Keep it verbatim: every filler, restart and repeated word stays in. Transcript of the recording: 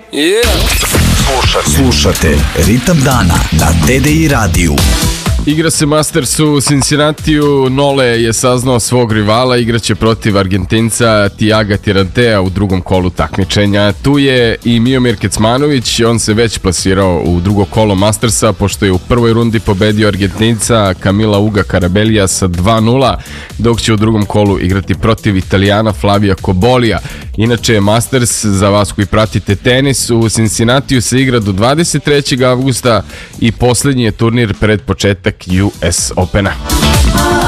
Yeah. Slušate. Slušate Ritam dana na T D I radiju. Igra se Masters u Cincinnatiju, Nole je saznao svog rivala, igraće protiv Argentinca Tiaga Tirantea u drugom kolu takmičenja. Tu je i Miomir Kecmanović, on se već plasirao u drugo kolo Mastersa, pošto je u prvoj rundi pobedio Argentinca Camila Uga Carabellija sa dva nula, dok će u drugom kolu igrati protiv Italijana Flavija Cobolija. Inače je Masters, za vas koji pratite tenis, u Cincinnatiju se igra do dvadeset trećeg avgusta i posljednji je turnir pred početak U S Opena.